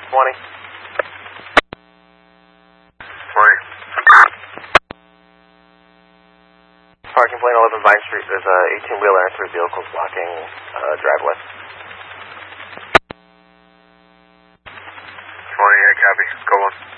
20. 20. Parking plane 11 Vine Street. There's a 18-wheeler and 3 vehicles blocking driveway. 20, yeah, copy. Go on.